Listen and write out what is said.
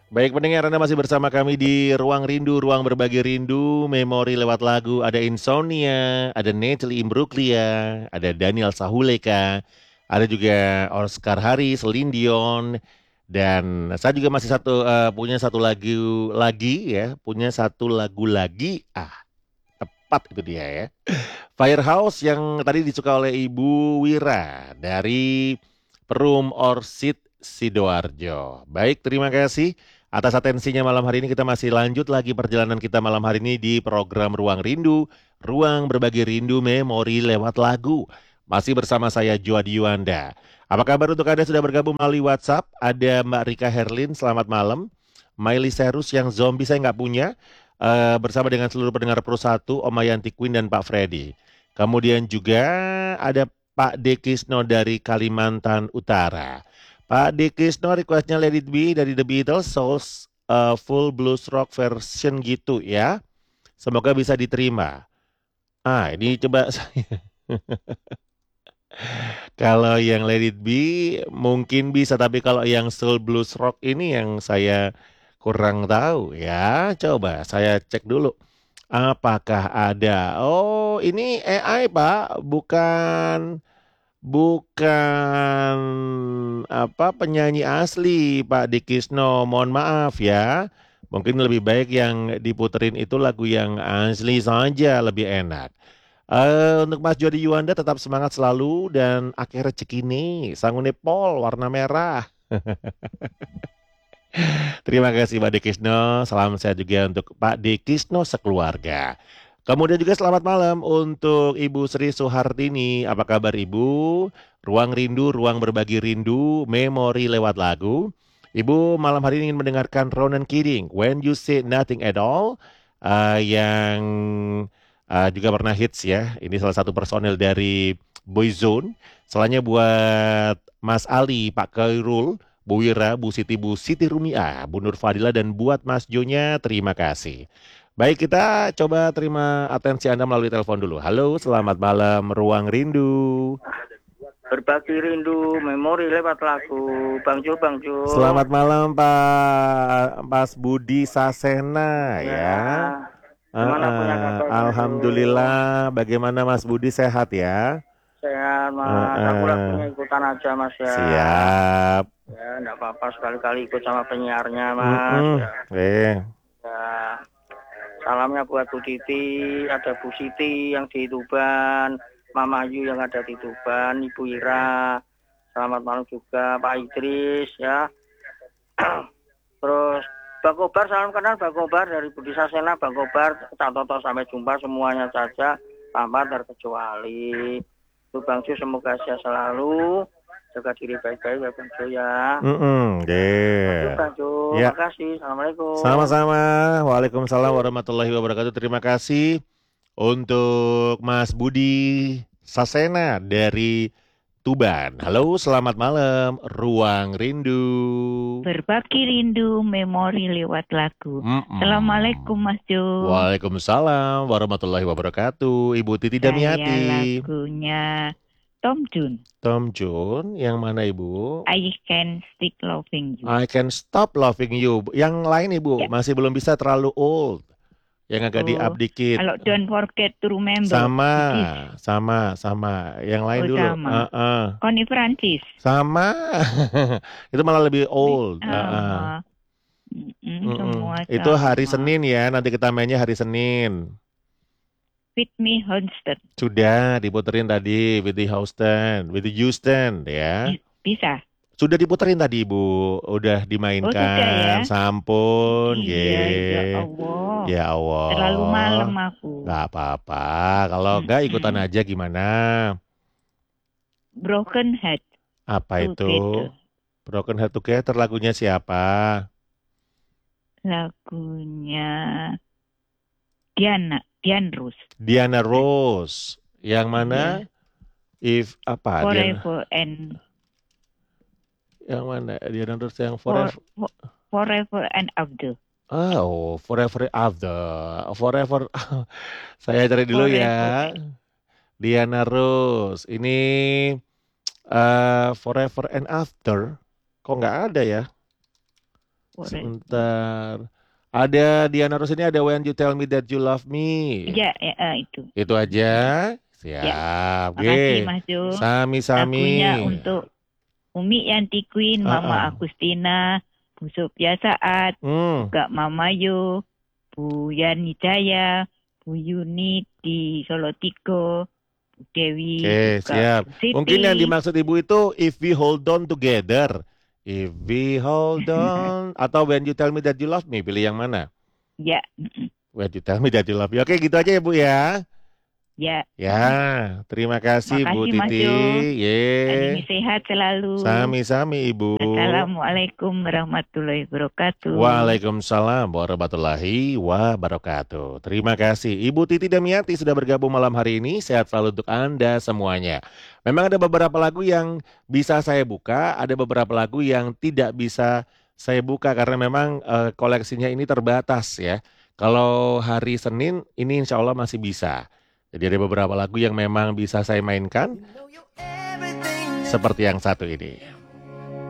Baik pendengar, Anda masih bersama kami di Ruang Rindu, Ruang Berbagi Rindu, memori lewat lagu, ada Insomnia, ada Natalie Imbruglia, ada Daniel Sahuleka, ada juga Oscar Hari, Celine Dion, dan saya juga masih punya satu lagu lagi ya, punya satu lagu lagi, tepat itu dia ya. Firehouse yang tadi disuka oleh Ibu Wira dari Perum Orsid Sidoarjo. Baik, terima kasih atas atensinya malam hari ini. Kita masih lanjut lagi perjalanan kita malam hari ini di program Ruang Rindu, Ruang Berbagi Rindu Memori lewat lagu. Masih bersama saya Joadi Yuanda. Apa kabar untuk Anda sudah bergabung melalui WhatsApp? Ada Mbak Rika Herlin, selamat malam. Miley Cyrus yang zombie saya nggak punya. Bersama dengan seluruh pendengar Pro 1, Om Mayanti Queen dan Pak Freddy. Kemudian juga ada Pak Dekisno dari Kalimantan Utara. Pak Dekisno requestnya Let It Be dari The Beatles, Souls full blues rock version gitu ya. Semoga bisa diterima. Ini coba kalau yang Let It Be mungkin bisa, tapi kalau yang soul blues rock ini yang saya kurang tahu ya. Coba saya cek dulu. Apakah ada? Oh, ini AI, Pak, bukan penyanyi asli, Pak Dikisno. Mohon maaf ya. Mungkin lebih baik yang diputerin itu lagu yang asli saja, lebih enak. Untuk Mas Jody Yuanda tetap semangat selalu dan akhir rezeki nih, sangune pol warna merah. Terima kasih Pak Dekisno. Salam sehat juga untuk Pak Dekisno sekeluarga. Kemudian juga selamat malam untuk Ibu Sri Suhartini. Apa kabar Ibu? Ruang rindu, ruang berbagi rindu, memori lewat lagu. Ibu malam hari ini ingin mendengarkan Ronan Keating, When You Say Nothing at All, yang juga pernah hits ya. Ini salah satu personel dari Boyzone. Salahnya buat Mas Ali, Pak Kairul, Bu Wira, Bu Siti Rumia, Bu Nur Fadila, dan buat Mas Jonya, terima kasih. Baik, kita coba terima atensi Anda melalui telepon dulu. Halo, selamat malam, Ruang Rindu. Berbagi rindu memori lewat lagu. Bang Jul, Bang Jul. Selamat malam, Pak Mas Budi Sasena, ya. Ya, gimana punya kabar Bang Jul? Alhamdulillah, bagaimana Mas Budi sehat ya? Sehat Mas, aku lagunya Uh, ikutan aja Mas ya. siap. Ya, enggak apa-apa sekali-kali ikut sama penyiarnya Mas. Mm-mm. Ya, ya. Salamnya buat Bu Titi, ada Bu Siti yang di Tuban, Mama Ayu yang ada di Tuban, Ibu Ira. Selamat malam juga Pak Idris ya. Terus Bang Kobar, salam kenal Bang Kobar dari Budi Sasena. Bang Kobar, Cak Toto, sampai jumpa semuanya saja tanpa terkecuali. Itu Bang Ju, semoga sehat selalu, jaga diri baik-baik ya Bang Ju ya. Itu Deh. Bang Ju, Ya, makasih. Assalamualaikum. sama-sama. Waalaikumsalam warahmatullahi wabarakatuh. Terima kasih untuk Mas Budi Sasena dari Tuban. Halo, selamat malam. Ruang Rindu. Berbagi rindu memori lewat lagu. Assalamualaikum Mm-mm. Mas Jo. Waalaikumsalam warahmatullahi wabarakatuh. Ibu Titi Saya Damiati. lagunya Tom Jones. Tom June, yang mana Ibu? I Can Stick Loving You. I Can Stop Loving You. Yang lain Ibu, Ya. masih belum bisa, terlalu old. Yang agak di-up Oh, dikit. kalau Don't Forget to Remember. Sama, Bugis. sama. Yang lain Oh, dulu. sama. Connie Francis. Sama. Itu malah lebih old. Sama. Semua Itu hari sama. Senin ya. Nanti kita mainnya hari Senin. Whitney Houston. Sudah diputerin tadi, Whitney Houston, Whitney Houston ya. Bisa. Sudah diputerin tadi Ibu, udah Oh, sudah ya. dimainkan, sampun, Iya, ya ye. Allah. Ya Terlalu malam Allah, aku. nggak apa-apa. Kalau nggak ikutan aja gimana? Broken Heart Apa itu? Together. Broken Heart Together lagunya siapa? Lagunya Dian Rose. Diana Rose. Yang mana? Iya. If apa? Forever and Yang mana? Diana Rose yang for, Forever. Forever and After. Oh, Forever After. Forever. Saya cari dulu ya. Diana Rose. Ini Forever and After. Kok nggak ada ya? Forever. Sebentar. Ada Diana Rose ini ada When You Tell Me That You Love Me. Ya, itu. Itu aja. Siap. Makasih Oke. Mas Jo. Sami-sami. Lagunya untuk Umi Yanti Queen, Mama Agustina, Bu Sophia Saat, juga Mama Yo, Bu Yani Jaya, Bu Yuni di Solo Tigo, Bu Dewi, Oke, juga siap. Bu Siti. Mungkin yang dimaksud Ibu itu If We Hold On Together. If We Hold On. Atau When You Tell Me That You Love Me. Pilih yang mana? Ya, When You Tell Me That You Love Me. Oke, gitu aja ya Bu ya. ya. Ya, terima kasih Bu Makasih Mas Titi. Jo. Ye. Adini sehat selalu. Sami-sami Ibu. Assalamualaikum warahmatullahi wabarakatuh. Waalaikumsalam warahmatullahi wabarakatuh. Terima kasih Ibu Titi Damiati sudah bergabung malam hari ini. Sehat selalu untuk Anda semuanya. Memang ada beberapa lagu yang bisa saya buka, ada beberapa lagu yang tidak bisa saya buka karena memang koleksinya ini terbatas ya. Kalau hari Senin ini insya Allah masih bisa. Jadi ada beberapa lagu yang memang bisa saya mainkan seperti yang satu ini.